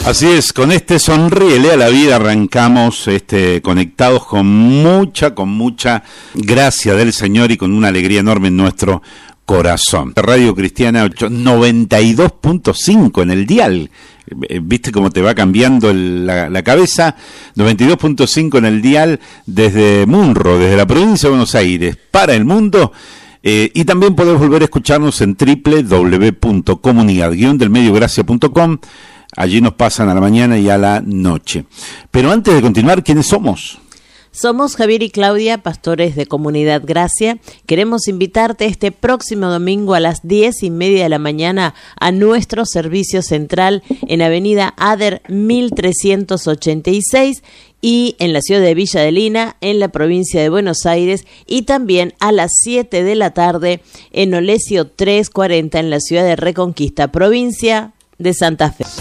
Así es, con este Sonríele a la Vida arrancamos conectados con mucha gracia del Señor y con una alegría enorme en nuestro corazón. Radio Cristiana 92.5 en el dial. ¿Viste cómo te va cambiando la cabeza? 92.5 en el dial desde Munro, desde la provincia de Buenos Aires, para el mundo. Y también podés volver a escucharnos en www.comunidad-delmediogracia.com. Allí nos pasan a la mañana y a la noche. Pero antes de continuar, ¿quiénes somos? Somos Javier y Claudia, pastores de Comunidad Gracia. Queremos invitarte este próximo domingo a las 10:30 de la mañana a nuestro servicio central en Avenida Ader 1386 y en la ciudad de Villa de Lina, en la provincia de Buenos Aires, y también a las 7 de la tarde en Olesio 340 en la ciudad de Reconquista, provincia de Santa Fe.